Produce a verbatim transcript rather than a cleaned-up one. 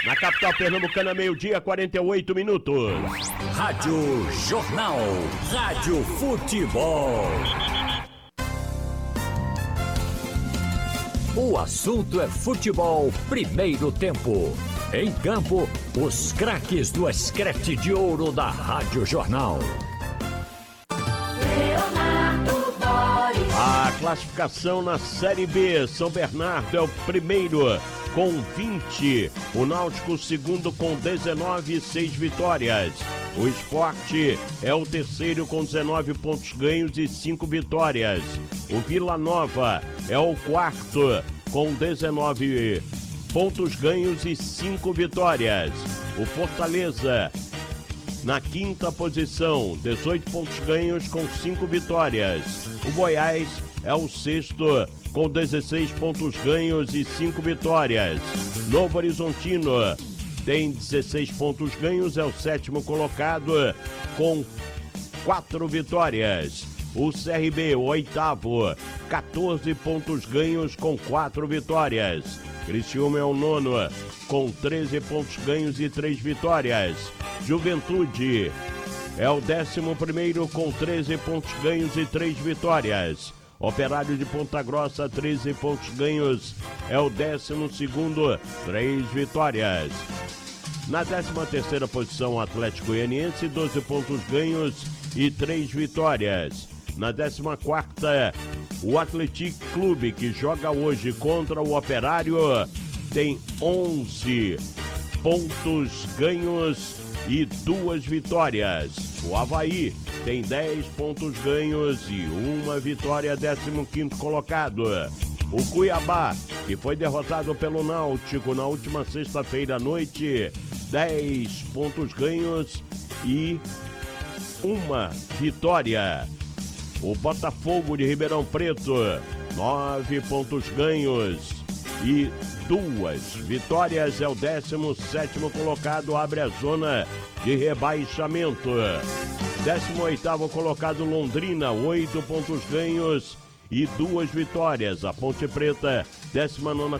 Na capital pernambucana, meio-dia, quarenta e oito minutos. Rádio Jornal. Rádio Futebol. O assunto é futebol, primeiro tempo. Em campo, os craques do Escrete de Ouro da Rádio Jornal. A classificação na Série B, São Bernardo é o primeiro com vinte, o Náutico o segundo com dezenove, seis vitórias. O Sport é o terceiro com dezenove pontos ganhos e cinco vitórias. O Vila Nova é o quarto com dezenove pontos ganhos e cinco vitórias. O Fortaleza na quinta posição, dezoito pontos ganhos com cinco vitórias. O Goiás é o sexto com dezesseis pontos ganhos e cinco vitórias. Novo Horizontino tem dezesseis pontos ganhos, é o sétimo colocado com quatro vitórias. O C R B, o oitavo, quatorze pontos ganhos com quatro vitórias. Criciúma é o nono com treze pontos ganhos e três vitórias. Juventude é o décimo primeiro com treze pontos ganhos e três vitórias. Operário de Ponta Grossa, treze pontos ganhos, é o décimo segundo, três vitórias. Na décima terceira posição, o Atlético Goianiense, doze pontos ganhos e três vitórias. Na décima quarta, o Atlético Clube, que joga hoje contra o Operário, tem onze pontos ganhos e duas vitórias. O Avaí tem dez pontos ganhos e uma vitória, décimo quinto colocado. O Cuiabá, que foi derrotado pelo Náutico na última sexta-feira à noite, dez pontos ganhos e uma vitória. O Botafogo de Ribeirão Preto, nove pontos ganhos e duas vitórias, é o décimo sétimo colocado, abre a zona de rebaixamento. décimo oitavo colocado, Londrina, oito pontos ganhos e duas vitórias. A Ponte Preta, décima nona